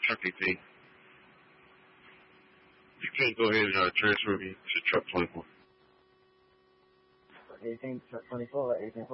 truck 18. You can go ahead and transfer me to truck 24. 18, truck 24, 18.